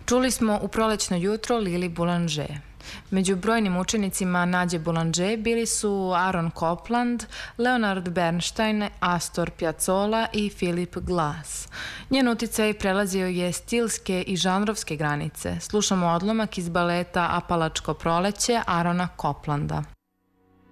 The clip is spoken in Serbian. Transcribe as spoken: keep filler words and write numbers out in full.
Čuli smo u prolećno jutro Lili Boulanger. Među brojnim učenicima Nađe Boulanger bili su Aaron Copland, Leonard Bernstein, Astor Piazzolla i Philip Glass. Njen uticaj prelazio je stilske i žanrovske granice. Slušamo odlomak iz baleta Apalačko proleće Aarona Coplanda.